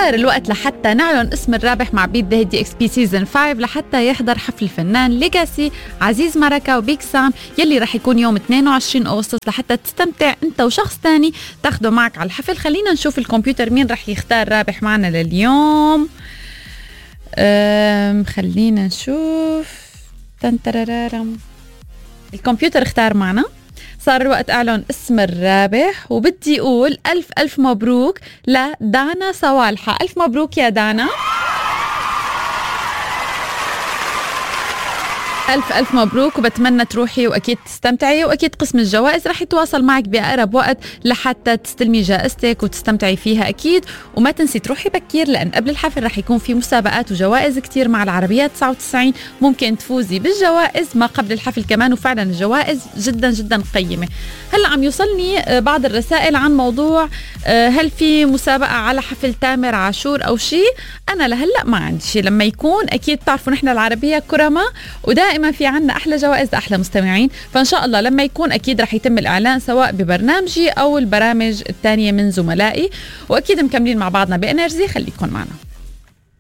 صار الوقت لحتى نعلن اسم الرابح مع بيت ذا دي اكس بي سيزن 5 لحتى يحضر حفل الفنان ليجاسي عزيز مركة وبيك سام يلي رح يكون يوم 22 أغسطس لحتى تستمتع انت وشخص تاني تاخده معك على الحفل. خلينا نشوف الكمبيوتر مين رح يختار رابح معنا لليوم. خلينا نشوف. تنترررم. الكمبيوتر اختار معنا. صار الوقت أعلن اسم الرابح وبدي أقول ألف مبروك لدانا صوالحة. ألف مبروك يا دانا. ألف مبروك وبتمنى تروحي وأكيد تستمتعي وأكيد قسم الجوائز رح يتواصل معك بأقرب وقت لحتى تستلمي جائزتك وتستمتعي فيها أكيد. وما تنسي تروحي بكير لأن قبل الحفل رح يكون في مسابقات وجوائز كتير مع العربية 99 ممكن تفوزي بالجوائز ما قبل الحفل كمان وفعلا الجوائز جدا جدا قيمة. هلأ عم يوصلني بعض الرسائل عن موضوع هل في مسابقة على حفل تامر عاشور أو شيء. أنا لهلأ ما عندي شيء. لما يكون أكيد تعرفوا نحن العربية كرمة ودائما في عنا أحلى جوائز أحلى مستمعين. فإن شاء الله لما يكون أكيد رح يتم الإعلان سواء ببرنامجي أو البرامج التانية من زملائي وأكيد مكملين مع بعضنا بإنرجي. خليكم معنا.